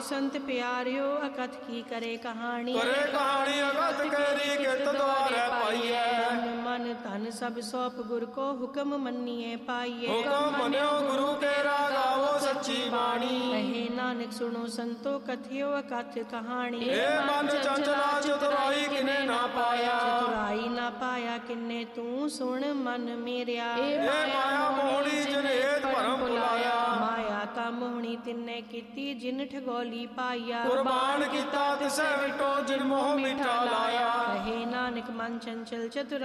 संत प्यारियो अकथ की करे कहानी करे कहानी अगत केरी कित द्वारे पाइए मन धन सब सौंप गुर को हुक्म मन्निए पाइए हुक्म मन्यो गुरु के गावो सच्ची बाणी कहे नानक सुनो संतो कथियो अकथ कहानी हे मन चंचला चतुराई किने ना पाया चतुराई ना पाया किन्ने तू सुन मन मेरिया हे माया मोहनी जिन हेत भरम बुलाया माया का मोहनी तिन्ने कीती जिन ठगोली पाया कुर्बान किता तिसै विटो जिन मोह मिठा लाया कहे नानक मन चंचल चतुर